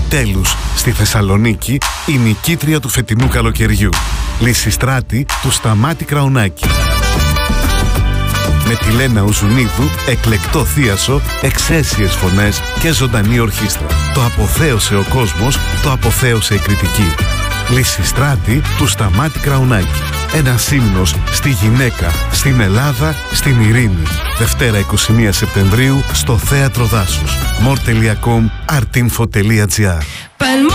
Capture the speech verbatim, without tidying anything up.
Επιτέλους, στη Θεσσαλονίκη, η νικήτρια του φετινού καλοκαιριού. Λυσιστράτη του Σταμάτη Κραουνάκη. Με τη Λένα Ουζουνίδου, εκλεκτό θίασο, εξαίσιες φωνές και ζωντανή ορχήστρα. Το αποθέωσε ο κόσμος, το αποθέωσε η κριτική. Λυσιστράτη του Σταμάτη Κραουνάκη. Ένας ύμνος στη γυναίκα, στην Ελλάδα, στην ειρήνη. Δευτέρα είκοσι μία Σεπτεμβρίου στο Θέατρο Δάσους. more τελεία com, artinfo τελεία gr.